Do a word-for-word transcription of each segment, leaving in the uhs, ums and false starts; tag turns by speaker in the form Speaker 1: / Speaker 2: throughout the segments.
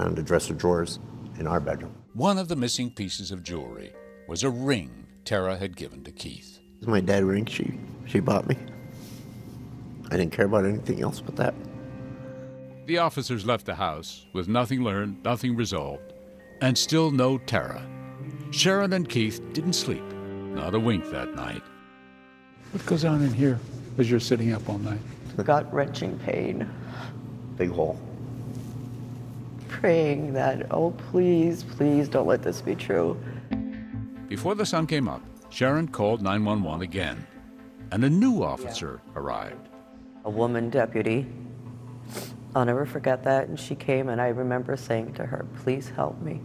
Speaker 1: found the dresser drawers in our bedroom.
Speaker 2: One of the missing pieces of jewelry was a ring Tara had given to Keith.
Speaker 1: It was my dad ring she, she bought me. I didn't care about anything else but that.
Speaker 2: The officers left the house with nothing learned, nothing resolved, and still no Tara. Sharon and Keith didn't sleep, not a wink that night.
Speaker 3: What goes on in here as you're sitting up all night?
Speaker 4: Gut-wrenching pain.
Speaker 1: Big hole.
Speaker 4: Praying that, oh, please, please don't let this be true.
Speaker 2: Before the sun came up, Sharon called nine one one again, and a new officer arrived.
Speaker 4: A woman deputy. I'll never forget that. And she came, and I remember saying to her, please help me.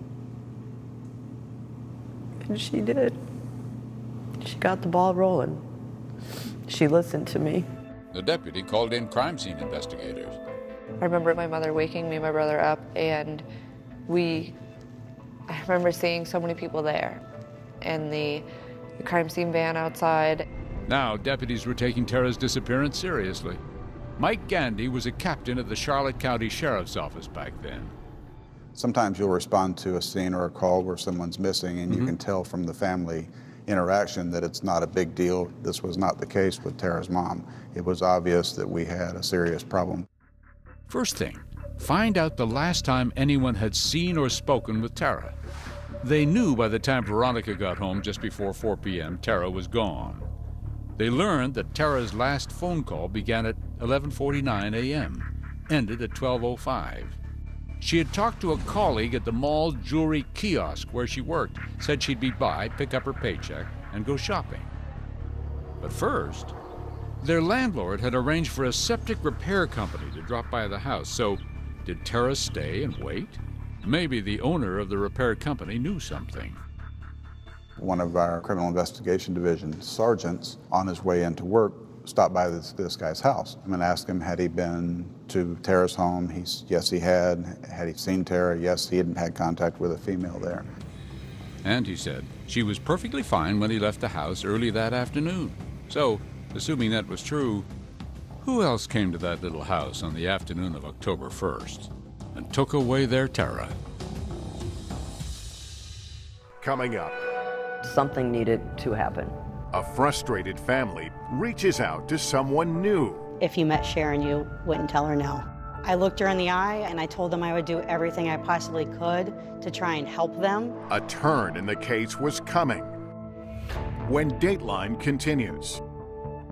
Speaker 4: And she did. She got the ball rolling. She listened to me.
Speaker 2: The deputy called in crime scene investigators.
Speaker 5: I remember my mother waking me and my brother up, and we, I remember seeing so many people there, and the, the crime scene van outside.
Speaker 2: Now, deputies were taking Tara's disappearance seriously. Mike Gandy was a captain at the Charlotte County Sheriff's Office back then.
Speaker 6: Sometimes you'll respond to a scene or a call where someone's missing, and mm-hmm. you can tell from the family interaction that it's not a big deal. This was not the case with Tara's mom. It was obvious that we had a serious problem.
Speaker 2: First thing, find out the last time anyone had seen or spoken with Tara. They knew by the time Veronica got home just before four p m Tara was gone. They learned that Tara's last phone call began at eleven forty-nine a m, ended at twelve oh five. She had talked to a colleague at the mall jewelry kiosk where she worked, said she'd be by, pick up her paycheck, and go shopping. But first, their landlord had arranged for a septic repair company to drop by the house, so did Tara stay and wait? Maybe the owner of the repair company knew something.
Speaker 6: One of our criminal investigation division sergeants, on his way into work, stopped by this, this guy's house and asked him, had he been to Tara's home? He's, yes, he had. Had he seen Tara? Yes, he had had contact with a female there.
Speaker 2: And he said she was perfectly fine when he left the house early that afternoon. So, assuming that was true, who else came to that little house on the afternoon of October first and took away their Tara?
Speaker 7: Coming up,
Speaker 4: something needed to happen.
Speaker 7: A frustrated family reaches out to someone new.
Speaker 8: If you met Sharon, you wouldn't tell her no. I looked her in the eye and I told them I would do everything I possibly could to try and help them.
Speaker 7: A turn in the case was coming. When Dateline continues.